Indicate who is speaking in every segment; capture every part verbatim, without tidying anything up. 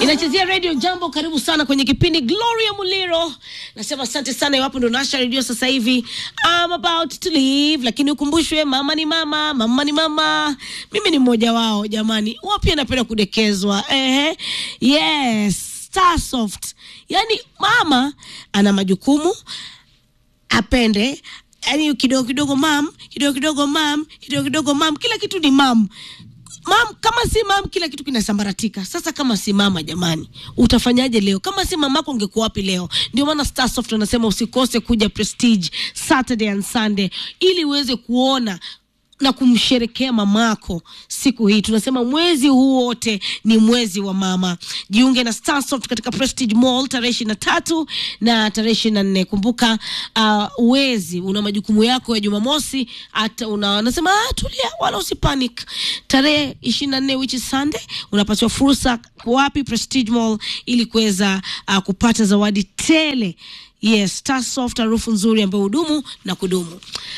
Speaker 1: Inachezea Radio Jambo, karibu sana kwenye kipindi Gloria Muliro. Nasema asante sana iwapo ndo nasha radio sasa hivi. I'm about to leave, lakini ukumbushwe mama ni mama, mama ni mama. Mimi ni mmoja wao jamani. Wapi anapenda kudekezwa? Eh, yes, Star Soft. Yani mama ana majukumu, apende, yani kidogo kidogo mam, kidogo kidogo mam, kidogo kidogo mam, kila kitu ni mam. Mam, kama si mam kila kitu kinasambaratika. Sasa kama si mama jamani, utafanyaje leo? Kama si mamako ungekuwa wapi leo? Ndio maana Star Soft wanasema usikose kuja Prestige Saturday and Sunday ili uweze kuona na kumsherekea mamako siku hii. Tunasema mwezi huu wote ni mwezi wa mama. Jiunge na Star Soft katika Prestige Mall tarehe ishirini na tatu na tarehe ishirini na nne. Kumbuka uh, uwezi una majukumu yako ya Jumamosi, hata una unasema ah, tulia wala usipanic. Tarehe ishirini na nne which is Sunday unapata fursa wapi? Prestige Mall, ili kuweza uh, kupata zawadi tele. Yes, Star Soft, harufu nzuri ambayo hudumu na kudumu.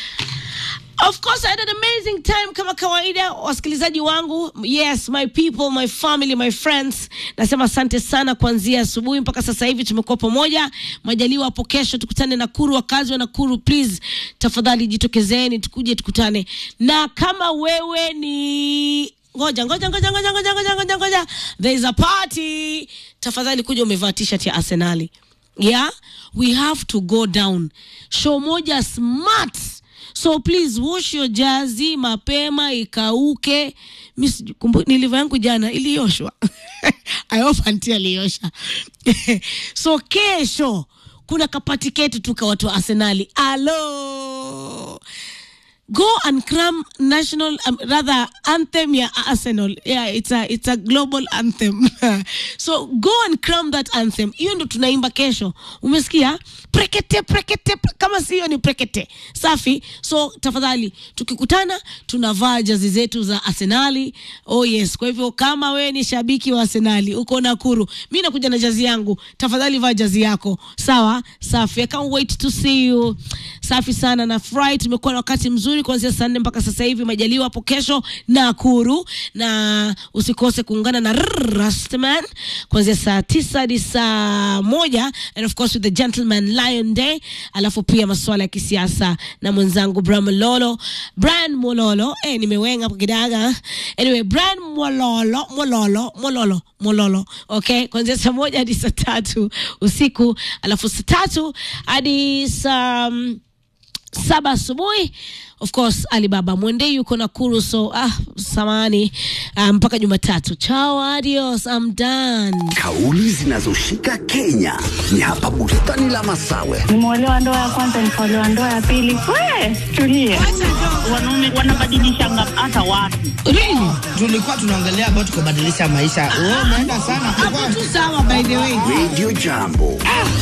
Speaker 1: Of course, I had an amazing time kama kawaida, wasikilizaji wangu. Yes, my people, my family, my friends. Nasema asante sana kuanzia asubuhi mpaka sasa hivi tumekuwa pamoja. Majaliwa hapo kesho tukutane Nakuru, wakazi wa Nakuru, please tafadhali jitokezeni tukuje tukutane. Na kama wewe ni ngoja ngoja ngoja ngoja ngoja ngoja ngoja ngoja there is a party, tafadhali kuja umevaa t-shirt ya Arsenal. Yeah, we have to go down. Show moja smart. So please wash your jazi mapema ikauke. Miss kumbuka niliva yangu jana ilioshwa. I hope auntie aliosha. So kesho kuna kapatiketi tuka watu wa Arsenal. Hello. Go and cram national um, rather anthem ya Arsenal. Yeah, it's a it's a global anthem. So go and cram that anthem. Hiyo ndo tunaimba kesho. Umesikia? Prekete prekete, kama sio ni prekete. Safi. So tafadhali tukikutana tunavaa jazi zetu za Arsenal. Oh yes. Kwa hivyo kama we ni shabiki wa Arsenal uko Nakuru, mimi nakuja na jazi yangu. Tafadhali vaa jazi yako. Sawa? Safi. I can't wait to see you. Safi sana na Friday tumekuwa na wakati mzuri kuanzia saa nne mpaka sasa hivi. Majaliwa hapo kesho Nakuru, na usikose kuungana na Rustman kuanzia saa tisa hadi saa moja, and of course with the Gentleman Lion Day. Alafu pia masuala ya kisiasa na mwenzangu Brian Mololo. Brian Mololo, eh nimewenga hapo kidaga. Anyway, Brian Mololo, Mololo, Mololo, Mololo. Okay, kuanzia saa moja hadi saa tatu usiku, alafu saa tatu hadi saa um, saba asubuhi. Of course Alibaba Mwende yuko Nakuru, so ah samani mpaka um, Jumatatu. Ciao, adios, I'm done.
Speaker 2: Kauli zinazoshika Kenya ni hapa bustani la Masawe.
Speaker 3: Nimeolewa ndoa ya kwanza, nikaolewa ndoa ya pili. We, tulie. Wanaume wanabadilisha hata watu.
Speaker 1: Really?
Speaker 4: Tulikuwa tunaongelea about kubadilisha maisha. Wewe unaenda sana.
Speaker 1: Hapo tu sawa by the way.
Speaker 2: Radio Jambo.